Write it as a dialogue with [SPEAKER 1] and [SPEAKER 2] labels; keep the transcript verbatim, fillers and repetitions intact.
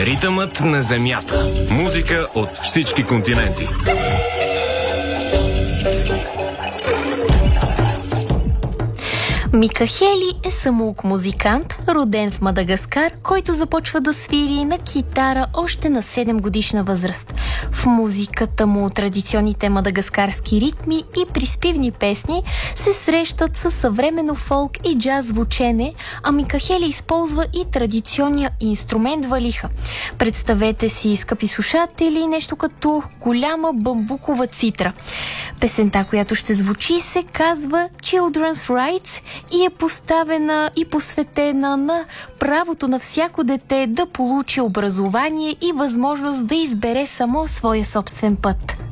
[SPEAKER 1] Ритъмът на земята. Музика от всички континенти.
[SPEAKER 2] Мика Хели е самоук музикант, роден в Мадагаскар, който започва да свири на китара още на седем годишна възраст. В музиката му традиционните мадагаскарски ритми и приспивни песни се срещат със съвременно фолк и джаз звучене, а Мика Хели използва и традиционния инструмент валиха. Представете си, скъпи слушатели, нещо като голяма бамбукова цитра. Песента, която ще звучи, се казва Children's Rights и е поставена и посветена на правото на всяко дете да получи образование и възможност да избере само своя собствен път.